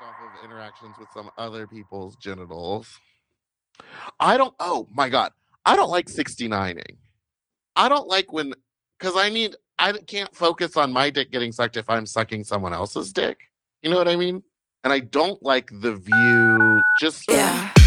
off of interactions with some other people's genitals. I don't. Oh my god, I don't like 69ing. I don't like when because I can't focus on my dick getting sucked if I'm sucking someone else's dick. You know what I mean? And I don't like the view. Just Yeah.